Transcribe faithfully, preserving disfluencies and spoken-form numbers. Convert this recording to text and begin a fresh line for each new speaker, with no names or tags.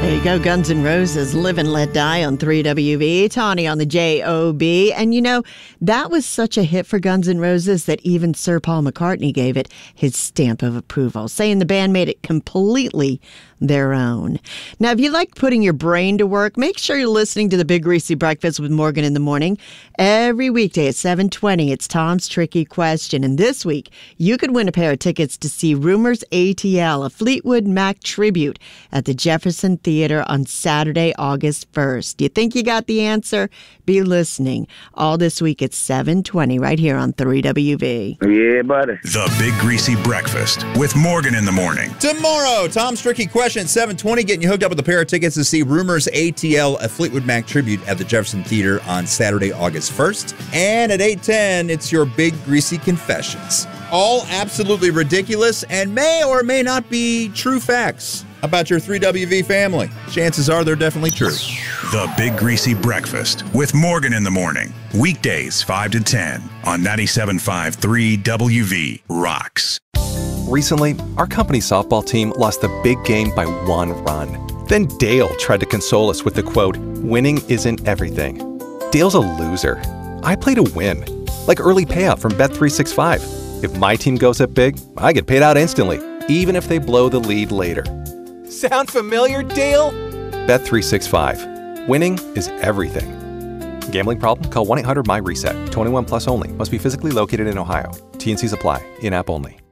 There you go, Guns N' Roses, Live and Let Die on three W V, Tawny on the J O B. And you know, that was such a hit for Guns N' Roses that even Sir Paul McCartney gave it his stamp of approval, saying the band made it completely their own. Now, if you like putting your brain to work, make sure you're listening to the Big Greasy Breakfast with Morgan in the morning. Every weekday at seven twenty, it's Tom's Tricky Question. And this week, you could win a pair of tickets to see Rumors A T L, a Fleetwood Mac tribute at the Jefferson Theater on Saturday, August first. Do you think you got the answer? Be listening. All this week at seven twenty right here on three W V.
Yeah, buddy.
The Big Greasy Breakfast with Morgan in the morning.
Tomorrow, Tom's Tricky Question at seven twenty, getting you hooked up with a pair of tickets to see Rumors A T L, a Fleetwood Mac tribute at the Jefferson Theater on Saturday, August first. And at eight ten, it's your Big Greasy Confessions. All absolutely ridiculous and may or may not be true facts about your three W V family. Chances are they're definitely true.
The Big Greasy Breakfast with Morgan in the morning. Weekdays five to ten on ninety-seven point five three W V Rocks.
Recently, our company softball team lost the big game by one run. Then Dale tried to console us with the quote, "Winning isn't everything." Dale's a loser. I play to win. Like early payout from Bet three sixty-five. If my team goes up big, I get paid out instantly, even if they blow the lead later. Sound familiar, Dale? Bet three sixty-five. Winning is everything. Gambling problem? Call one eight hundred M Y RESET. twenty-one plus only. Must be physically located in Ohio. T and Cs apply. In-app only.